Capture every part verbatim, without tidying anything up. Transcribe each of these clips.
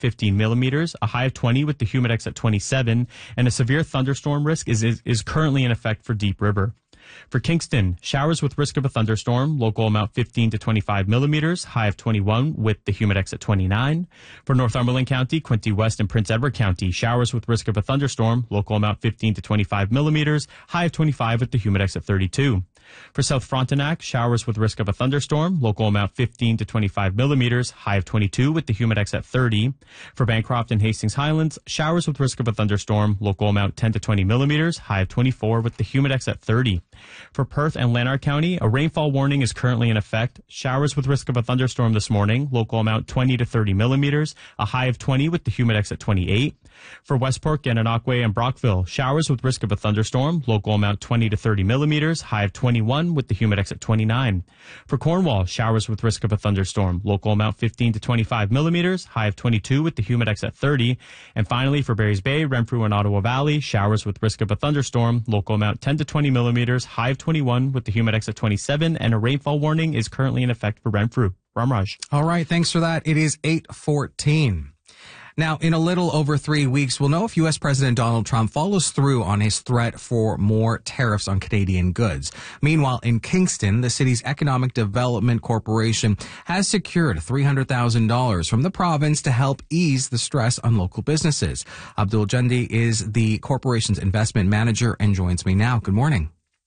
fifteen millimeters, a high of twenty with the Humidex at twenty-seven, and a severe thunderstorm risk is, is, is currently in effect for Deep River. For Kingston, showers with risk of a thunderstorm, local amount fifteen to twenty-five millimeters, high of twenty-one with the Humidex at twenty-nine. For Northumberland County, Quinte West, and Prince Edward County, showers with risk of a thunderstorm, local amount fifteen to twenty-five millimeters, high of twenty-five with the Humidex at thirty-two. For South Frontenac, showers with risk of a thunderstorm, local amount fifteen to twenty-five millimeters, high of twenty-two with the Humidex at thirty. For Bancroft and Hastings Highlands, showers with risk of a thunderstorm, local amount ten to twenty millimeters, high of twenty-four with the Humidex at thirty. For Perth and Lanark County, a rainfall warning is currently in effect. Showers with risk of a thunderstorm this morning, local amount twenty to thirty millimeters, a high of twenty with the Humidex at twenty-eight. For Westport, Gananoque, and Brockville, showers with risk of a thunderstorm, local amount twenty to thirty millimeters, high of twenty-one with the Humidex at twenty-nine. For Cornwall, showers with risk of a thunderstorm, local amount fifteen to twenty-five millimeters, high of twenty-two with the Humidex at thirty. And finally, for Barry's Bay, Renfrew, and Ottawa Valley, showers with risk of a thunderstorm, local amount ten to twenty millimeters, high of twenty-one with the Humidex at twenty-seven, and a rainfall warning is currently in effect for Renfrew. Ramraj. All right, thanks for that. It is eight fourteen. Now, in a little over three weeks, we'll know if U S President Donald Trump follows through on his threat for more tariffs on Canadian goods. Meanwhile, in Kingston, the city's Economic Development Corporation has secured three hundred thousand dollars from the province to help ease the stress on local businesses. Abdul Jandi is the corporation's investment manager and joins me now. Good morning.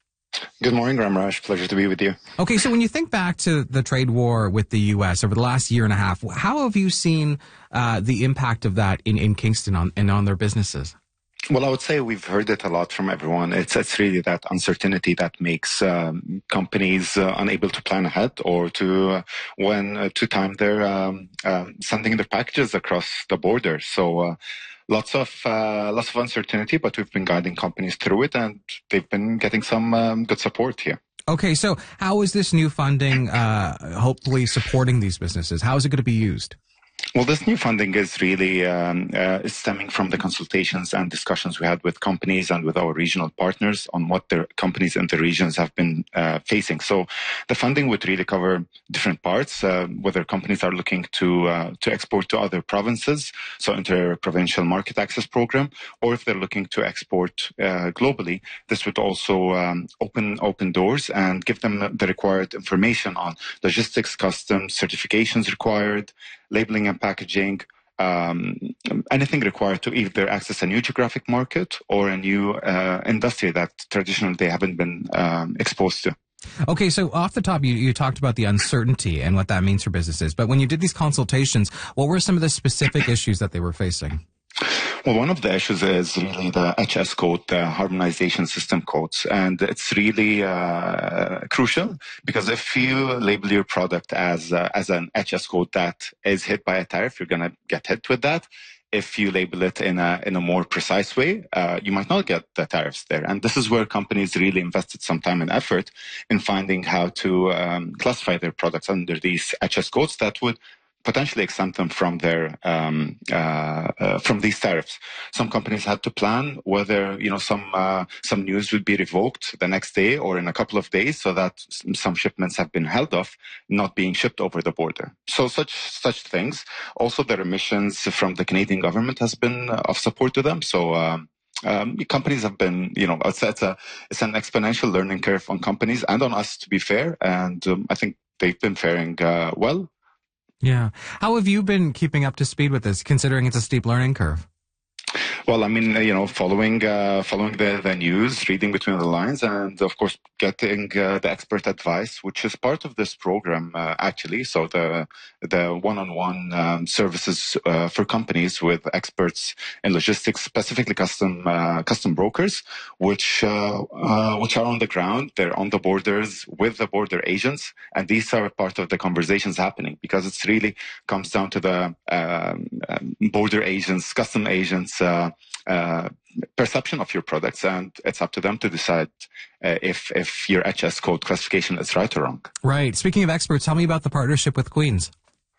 Good morning, Ramraj. Pleasure to be with you. Okay, so when you think back to the trade war with the U S over the last year and a half, how have you seen uh, the impact of that in, in Kingston on, and on their businesses? Well, I would say we've heard it a lot from everyone. It's it's really that uncertainty that makes um, companies uh, unable to plan ahead or to uh, when uh, to time their um, uh, sending their packages across the border. So. Uh, Lots of uh, lots of uncertainty, but we've been guiding companies through it, and they've been getting some um, good support here. Okay, so how is this new funding uh, hopefully supporting these businesses? How is it going to be used? Well, this new funding is really um, uh, is stemming from the consultations and discussions we had with companies and with our regional partners on what their companies in the regions have been uh, facing. So the funding would really cover different parts, uh, whether companies are looking to uh, to export to other provinces, so inter-provincial market access program, or if they're looking to export uh, globally. This would also um, open open doors and give them the required information on logistics, customs, certifications required, labeling and packaging, um, anything required to either access a new geographic market or a new uh, industry that traditionally they haven't been um, exposed to. Okay, so off the top, you, you talked about the uncertainty and what that means for businesses. But when you did these consultations, what were some of the specific issues that they were facing? Well, one of the issues is really the H S code, the harmonization system codes. And it's really uh, crucial because if you label your product as uh, as an H S code that is hit by a tariff, you're going to get hit with that. If you label it in a in a more precise way, uh, you might not get the tariffs there. And this is where companies really invested some time and effort in finding how to um, classify their products under these H S codes that would potentially exempt them from their um, uh, uh, from these tariffs. Some companies had to plan whether you know some uh, some news would be revoked the next day or in a couple of days, so that some shipments have been held off, not being shipped over the border. So such such things. Also, the remissions from the Canadian government has been of support to them. So. Um, Um, companies have been, you know, it's, it's a it's an exponential learning curve on companies and on us, to be fair. And um, I think they've been faring uh, well. Yeah. How have you been keeping up to speed with this, considering it's a steep learning curve? Well, I mean, you know, following uh, following the, the news, reading between the lines, and of course, getting uh, the expert advice, which is part of this program, uh, actually. So the the one-on-one um, services uh, for companies with experts in logistics, specifically custom uh, custom brokers, which uh, uh, which are on the ground. They're on the borders with the border agents, and these are part of the conversations happening because it's really comes down to the um, um, border agents, custom agents. Uh, Uh, perception of your products, and it's up to them to decide uh, if if your H S code classification is right or wrong. Right. Speaking of experts, tell me about the partnership with Queens.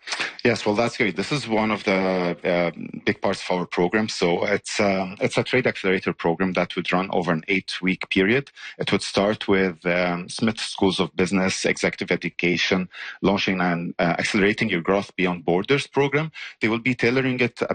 Yes, well, that's great. This is one of the uh, big parts of our program. So it's um, it's a trade accelerator program that would run over an eight-week period. It would start with um, Smith Schools of Business, Executive Education, launching and uh, accelerating your growth beyond borders program. They will be tailoring it